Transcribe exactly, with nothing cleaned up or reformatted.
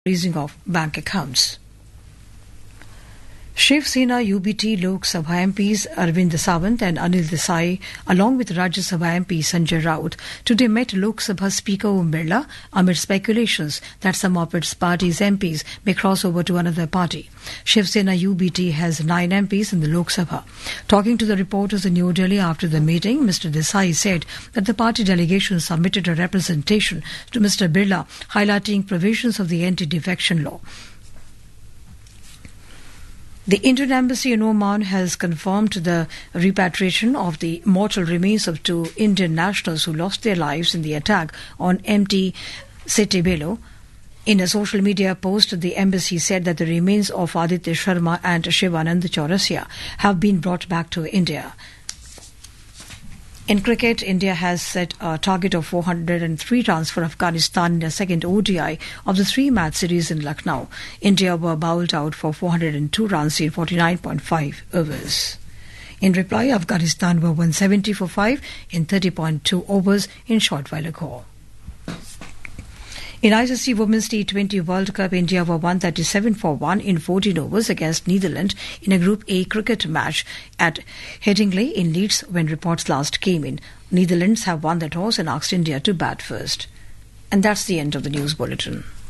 freezing of bank accounts. Shiv Sena U B T Lok Sabha M Ps Arvind Sawant and Anil Desai, along with Rajya Sabha M P Sanjay Raut, today met Lok Sabha Speaker Om Birla amid speculations that some of its party's M Ps may cross over to another party. Shiv Sena U B T has nine M Ps in the Lok Sabha. Talking to the reporters in New Delhi after the meeting, Mister Desai said that the party delegation submitted a representation to Mister Birla highlighting provisions of the anti-defection law. The Indian Embassy in Oman has confirmed the repatriation of the mortal remains of two Indian nationals who lost their lives in the attack on M T City Bello. In a social media post, the embassy said that the remains of Aditya Sharma and Shivanand Chaurasia have been brought back to India. In cricket, India has set a target of four hundred three runs for Afghanistan in the second O D I of the three-match series in Lucknow. India were bowled out for four hundred two runs in forty-nine point five overs. In reply, Afghanistan were one hundred seventy for five in thirty point two overs in short while ago. In I C C Women's T twenty World Cup, India were one hundred thirty-seven for one in fourteen overs against Netherlands in a Group A cricket match at Headingley in Leeds when reports last came in. Netherlands have won the toss and asked India to bat first. And that's the end of the news bulletin.